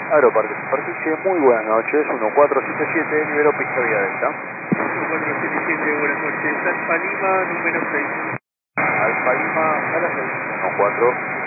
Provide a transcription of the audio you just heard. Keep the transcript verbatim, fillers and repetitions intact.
Aeroparque Superficie, muy buenas noches, uno cuatro siete siete, libero pista vía Delta. uno cuatro siete siete, buenas noches, Alfa Lima, número seis. Alfa Lima a las seis, uno cuatro